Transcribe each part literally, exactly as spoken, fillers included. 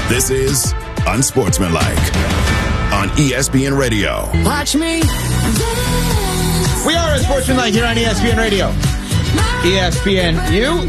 This is Unsportsmanlike on E S P N Radio. Watch me. We are Unsportsmanlike here on E S P N Radio. E S P N U.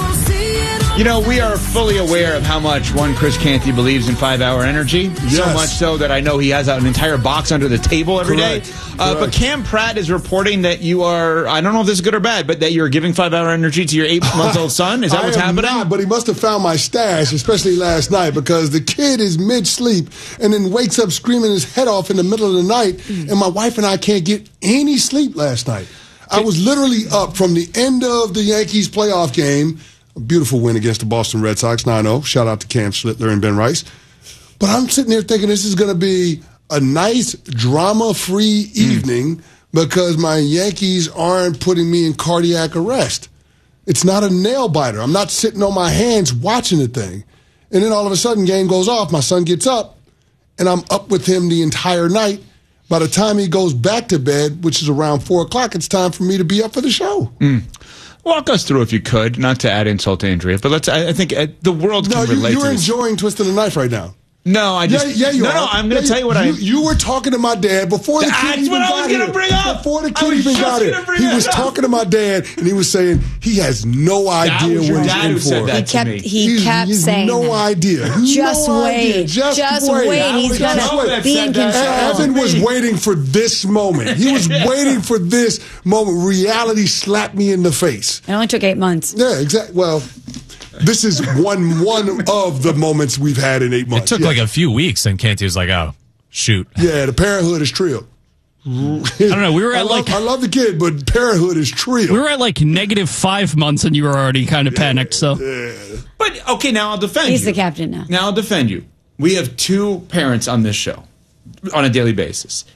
You know, we are fully aware of how much one Chris Canty believes in five-hour energy. Yes. So much so that I know he has an entire box under the table every Correct. day. Uh, but Cam Pratt is reporting that you are, I don't know if this is good or bad, but that you're giving five-hour energy to your eight-month-old son. Is that I what's am happening? Not, but he must have found my stash, especially last night, because the kid is mid-sleep and then wakes up screaming his head off in the middle of the night, mm. and my wife and I can't get any sleep last night. I was literally up from the end of the Yankees playoff game. A beautiful win against the Boston Red Sox, nine oh. Shout out to Cam Schlittler and Ben Rice. But I'm sitting there thinking this is going to be a nice, drama-free mm. evening because my Yankees aren't putting me in cardiac arrest. It's not a nail-biter. I'm not sitting on my hands watching the thing. And then all of a sudden, game goes off. My son gets up, and I'm up with him the entire night. By the time he goes back to bed, which is around four o'clock, it's time for me to be up for the show. Mm. Walk us through, if you could, not to add insult to injury, but let's. I think uh, the world can no, you, relate you're to this. enjoying Twisting the Knife right now. No, I just. Yeah, yeah you no, are. no, I'm going to yeah, tell you what you, I. You were talking to my dad before the kid That's even what I got was here. gonna bring up. Before the I kid was even just got gonna here, bring he that was up. talking to my dad, and he was saying he has no idea was your what he's dad in who said for. that He to kept me. he He's- kept he's saying no that. idea. Just no wait. Idea. Just, Just wait. wait. He's Just gonna wait. be in control. Evan was waiting for this moment. He was waiting for this moment. Reality slapped me in the face. It only took eight months. Yeah, exactly. Well, this is one one of the moments we've had in eight months. It took yeah. like a few weeks, and Canty was like, oh, shoot. Yeah, the parenthood is trill. I don't know. We were I at love, like I love the kid, but parenthood is trill. we were at like negative five months, and you were already kind of panicked. So, Yeah. But okay, now I'll defend He's you. the captain now. Now I'll defend you. We have two parents on this show on a daily basis.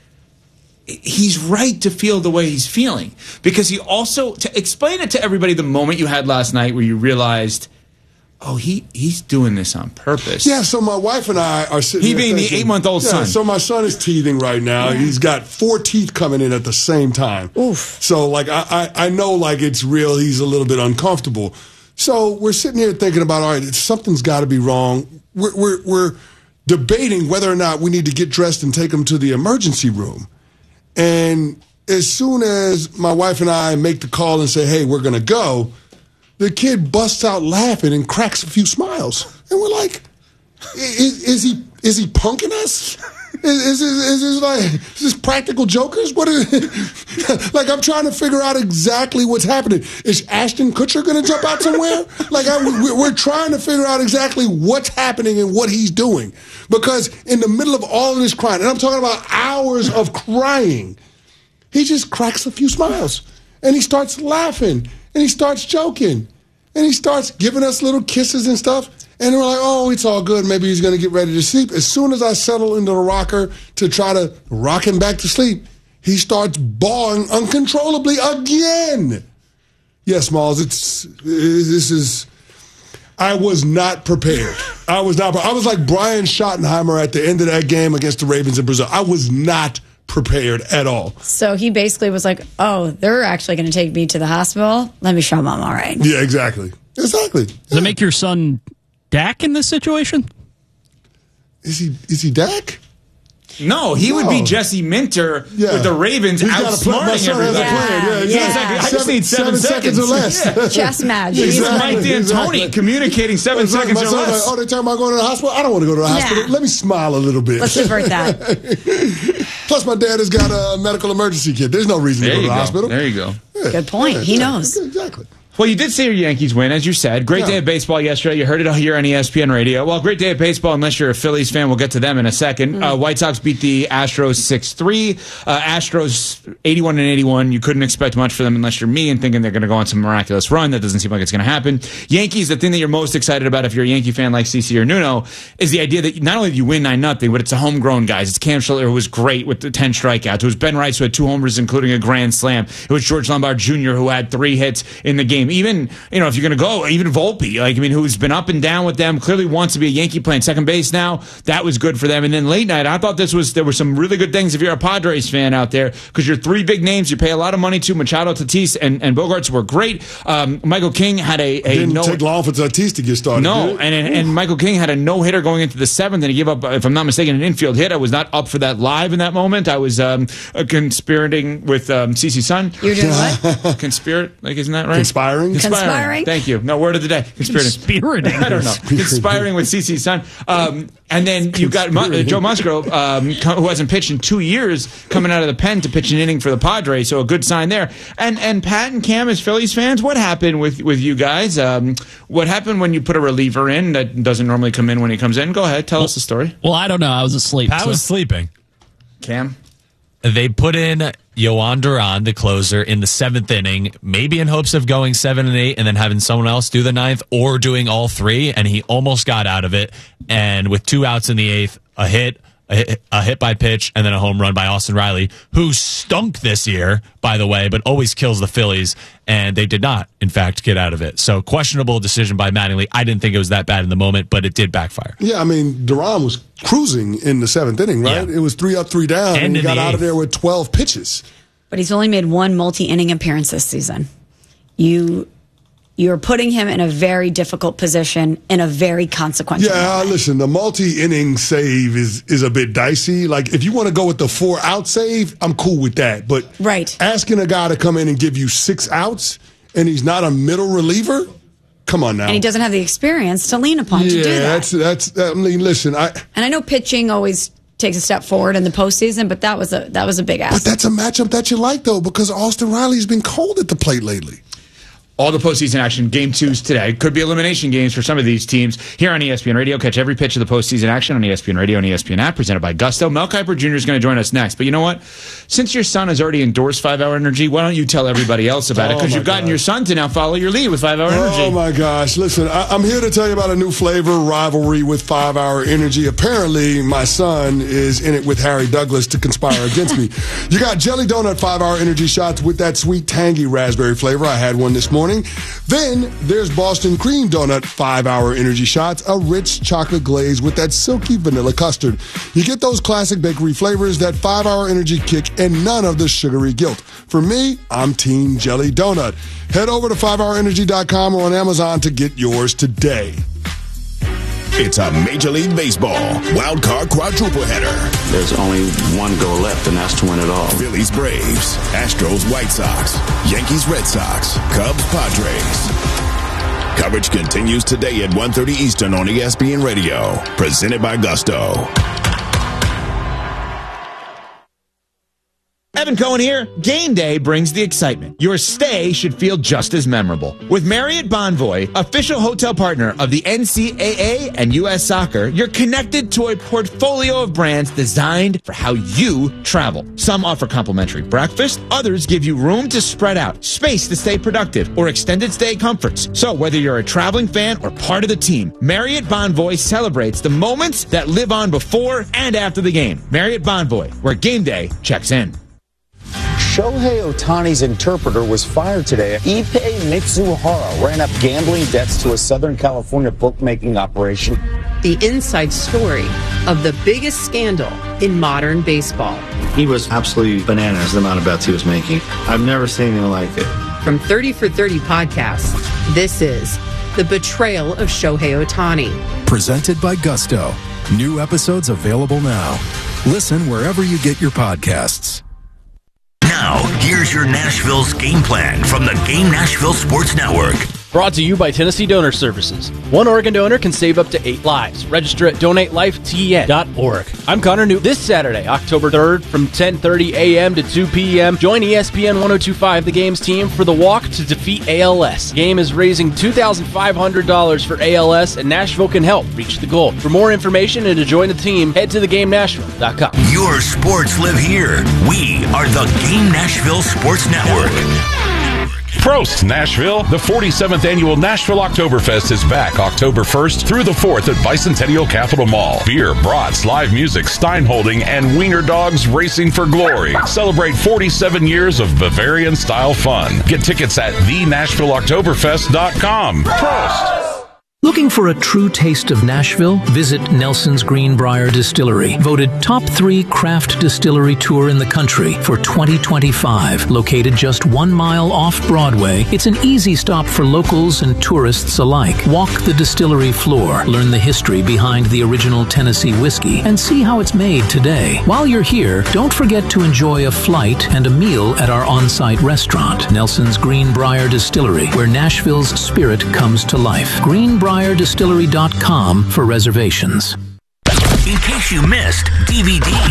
He's right to feel the way he's feeling because he also to explain it to everybody the moment you had last night where you realized, oh, he he's doing this on purpose. Yeah, so my wife and I are sitting He there being the thinking- eight-month-old yeah, son. So my son is teething right now. He's got four teeth coming in at the same time. Oof. So, like, I, I, I know, like, it's real. He's a little bit uncomfortable. So we're sitting here thinking about, all right, something's got to be wrong. We're, we're, we're debating whether or not we need to get dressed and take him to the emergency room. And as soon as my wife and I make the call and say, hey, we're going to go, the kid busts out laughing and cracks a few smiles. And we're like, is, is he is he punking us? Is, is, is, is, this like, is this practical jokers? What is, like, I'm trying to figure out exactly what's happening. Is Ashton Kutcher going to jump out somewhere? Like, I, we, we're trying to figure out exactly what's happening and what he's doing. Because in the middle of all of this crying, and I'm talking about hours of crying, he just cracks a few smiles. And he starts laughing. And he starts joking. And he starts giving us little kisses and stuff. And we're like, oh, it's all good. Maybe he's going to get ready to sleep. As soon as I settle into the rocker to try to rock him back to sleep, he starts bawling uncontrollably again. Yes, Smalls, it's, this is... I was not prepared. I was not. I was like Brian Schottenheimer at the end of that game against the Ravens in Brazil. I was not prepared at all. So he basically was like, oh, they're actually going to take me to the hospital. Let me show them I'm all right. Yeah, exactly. Exactly. does it make your son Dak in this situation? Is he is he Dak? No, he would be No. Jesse Minter Yeah. with the Ravens He's got a plan. My outsmarting son has a everybody. plan. Yeah, Yeah. exactly. I just need seven seconds or less. Yeah. Chess magic. He's Exactly. Mike D'Antoni Exactly. communicating seven My son- seconds my or son's less. like, oh, they're talking about going to the hospital? I don't want to go to the hospital. Nah. Let me smile a little bit. Let's divert that. Plus, my dad has got a medical emergency kit. There's no reason There to go you to the go. hospital. There you go. Good point. He knows. Exactly. Well, you did see your Yankees win, as you said. Great Yeah. day of baseball yesterday. You heard it here on E S P N Radio. Well, great day of baseball unless you're a Phillies fan. We'll get to them in a second. Mm. Uh, White Sox beat the Astros six three. Uh, Astros eighty-one and eighty-one. You couldn't expect much for them unless you're me and thinking they're going to go on some miraculous run. That doesn't seem like it's going to happen. Yankees, the thing that you're most excited about if you're a Yankee fan like CeCe or Nuno is the idea that not only do you win nine nothing, but it's a homegrown guys. It's Cam Schlittler, who was great with the ten strikeouts. It was Ben Rice, who had two homers, including a grand slam. It was George Lombard Junior, who had three hits in the game. game. Even, you know, if you're going to go, even Volpe, like, I mean, who's been up and down with them, clearly wants to be a Yankee playing second base now. That was good for them. And then late night, I thought this was, there were some really good things if you're a Padres fan out there, because you're three big names you pay a lot of money to. Machado, Tatis, and, and Bogarts were great. Um, Michael King had a, a Didn't no. take long for Tatis to get started. No, and, and and Michael King had a no-hitter going into the seventh, and he gave up, if I'm not mistaken, an infield hit. I was not up for that live in that moment. I was um, uh, conspirating with um, CeCe Sun. You're doing what? Conspirate, like, isn't that right? Conspiring? Conspiring. Thank you. No, word of the day. Conspirating. Conspirating. I don't know. Conspiring with CeCe Sun. Um, and then you got Mu- uh, Joe Musgrove, um, co- who hasn't pitched in two years, coming out of the pen to pitch an inning for the Padres, so a good sign there. And and Pat and Cam, as Phillies fans, what happened with, with you guys? Um, what happened when you put a reliever in that doesn't normally come in when he comes in? Go ahead, tell well, us the story. Well, I don't know. I was asleep. Pat so. was sleeping. Cam? They put in Yoan Duran, the closer, in the seventh inning, maybe in hopes of going seven and eight and then having someone else do the ninth, or doing all three, and he almost got out of it. And with two outs in the eighth, a hit, a hit, a hit by pitch, and then a home run by Austin Riley, who stunk this year, by the way, but always kills the Phillies, and they did not, in fact, get out of it. So questionable decision by Mattingly. I didn't think it was that bad in the moment, but it did backfire. Yeah, I mean, Duran was cruising in the seventh inning, right? Yeah. It was three up, three down, and, And he in got the out of eighth. there with twelve pitches. But he's only made one multi-inning appearance this season. You you're putting him in a very difficult position in a very consequential Yeah, moment. listen, the multi-inning save is is a bit dicey. Like, if you want to go with the four-out save, I'm cool with that. But Right. asking a guy to come in and give you six outs, and he's not a middle reliever, come on now. And he doesn't have the experience to lean upon yeah, to do that. that's that's. I mean, listen, I. And I know pitching always takes a step forward in the postseason, but that was a that was a big But ask. that's a matchup that you like, though, because Austin Riley's been cold at the plate lately. All the postseason action, game twos today. Could be elimination games for some of these teams. Here on E S P N Radio, catch every pitch of the postseason action on E S P N Radio and E S P N app, presented by Gusto. Mel Kiper Junior is going to join us next. But you know what? Since your son has already endorsed five hour Energy, why don't you tell everybody else about it? Oh, Because my you've gotten God. your son to now follow your lead with five hour Energy. Oh, my gosh. Listen, I, I'm here to tell you about a new flavor, rivalry with five hour Energy. Apparently, my son is in it with Harry Douglas to conspire against me. You got Jelly Donut five hour Energy shots with that sweet, tangy raspberry flavor. I had one this morning. Then there's Boston Cream Donut five hour Energy shots, a rich chocolate glaze with that silky vanilla custard. You get those classic bakery flavors, that five hour Energy kick, and none of the sugary guilt. For me, I'm Team Jelly Donut. Head over to five hour energy dot com or on Amazon to get yours today. It's a Major League Baseball wild card quadruple header. There's only one goal left, and that's to win it all. Phillies Braves, Astros White Sox, Yankees Red Sox, Cubs Padres. Coverage continues today at one thirty Eastern on E S P N Radio. Presented by Gusto. Evan Cohen here. Game day brings the excitement. Your stay should feel just as memorable. With Marriott Bonvoy, official hotel partner of the N C double A and U S Soccer, you're connected to a portfolio of brands designed for how you travel. Some offer complimentary breakfast, others give you room to spread out, space to stay productive, or extended stay comforts. So whether you're a traveling fan or part of the team, Marriott Bonvoy celebrates the moments that live on before and after the game. Marriott Bonvoy, where game day checks in. Shohei Ohtani's interpreter was fired today. Ippei Mitsuhara ran up gambling debts to a Southern California bookmaking operation. The inside story of the biggest scandal in modern baseball. He was absolutely bananas, the amount of bets he was making. I've never seen anything like it. From thirty for thirty podcasts, this is The Betrayal of Shohei Ohtani. Presented by Gusto. New episodes available now. Listen wherever you get your podcasts. Now, here's your Nashville's game plan from the Game Nashville Sports Network. Brought to you by Tennessee Donor Services. One organ donor can save up to eight lives. Register at donate life T N dot org. I'm Connor Newt. This Saturday, October third, from ten thirty a.m. to two p.m., join E S P N ten twenty-five The Game's team for the Walk to Defeat A L S. The Game is raising two thousand five hundred dollars for A L S, and Nashville can help reach the goal. For more information and to join the team, head to the game nashville dot com. Your sports live here. We are the Game Nashville Sports Network. Prost, Nashville! The forty-seventh Annual Nashville Oktoberfest is back October first through the fourth at Bicentennial Capitol Mall. Beer, brats, live music, Steinholding, and wiener dogs racing for glory. Celebrate forty-seven years of Bavarian-style fun. Get tickets at the nashville oktoberfest dot com. Prost! Looking for a true taste of Nashville? Visit Nelson's Greenbrier Distillery, voted top three craft distillery tour in the country for twenty twenty-five. Located just one mile off Broadway, it's an easy stop for locals and tourists alike. Walk the distillery floor, learn the history behind the original Tennessee whiskey, and see how it's made today. While you're here, don't forget to enjoy a flight and a meal at our on-site restaurant, Nelson's Greenbrier Distillery, where Nashville's spirit comes to life. Greenbrier Distillery dot com for reservations. In case you missed D V D.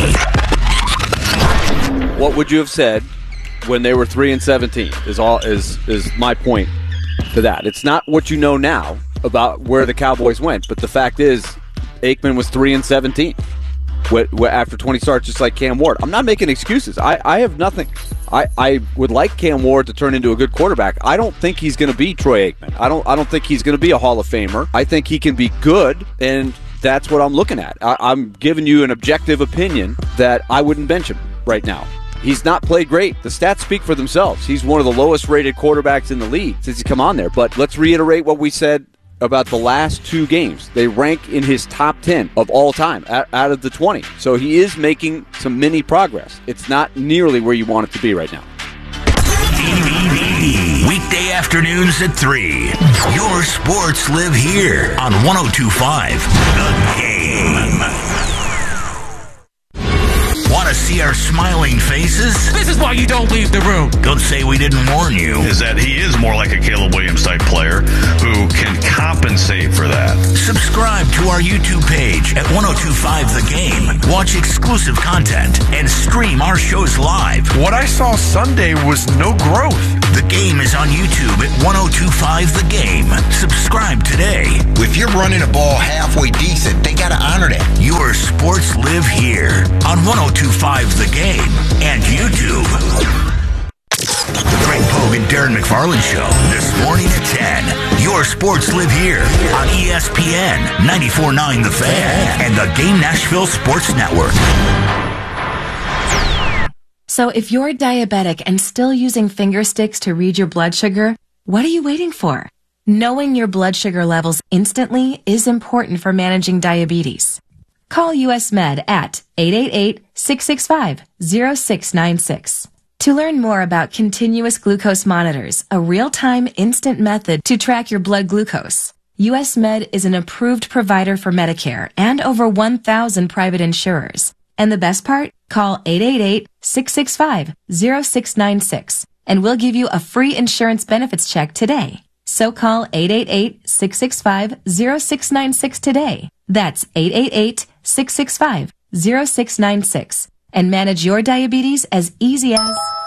What would you have said when they were three and seventeen? Is all is is my point to that. It's not what you know now about where the Cowboys went, but the fact is, Aikman was three and seventeen after twenty starts, just like Cam Ward. I'm not making excuses. I, I have nothing. I, I would like Cam Ward to turn into a good quarterback. I don't think he's going to be Troy Aikman. I don't. I don't think he's going to be a Hall of Famer. I think he can be good, and that's what I'm looking at. I, I'm giving you an objective opinion that I wouldn't bench him right now. He's not played great. The stats speak for themselves. He's one of the lowest rated quarterbacks in the league since he's come on there. But let's reiterate what we said about the last two games. They rank in his top ten of all time out of the twenty. So he is making some mini progress. It's not nearly where you want it to be right now. D V D. Weekday afternoons at three. Your sports live here on one oh two point five The Game. Want to see our smiling faces? This is why you don't leave the room. Don't say we didn't warn you. Is that he is more like a Caleb Williams type player who can compensate for that. Subscribe to our YouTube page at one oh two point five The Game. Watch exclusive content and stream our shows live. What I saw Sunday was no growth. The Game is on YouTube at one oh two point five The Game. Subscribe today. If you're running a ball halfway decent, they got to honor that. Your sports live here on one oh two point five The Game and YouTube. The Greg Pogue and Darren McFarland Show this morning at ten. Your sports live here on E S P N ninety-four point nine The Fan and the Game Nashville Sports Network. So if you're diabetic and still using finger sticks to read your blood sugar, what are you waiting for? Knowing your blood sugar levels instantly is important for managing diabetes. Call U S Med at eight eight eight, six six five, zero six nine six. To learn more about continuous glucose monitors, a real-time instant method to track your blood glucose, U S Med is an approved provider for Medicare and over one thousand private insurers. And the best part? Call eight eight eight, six six five, zero six nine six and we'll give you a free insurance benefits check today. So call eight eight eight, six six five, zero six nine six today. That's eight eight eight, six six five, zero six nine six and manage your diabetes as easy as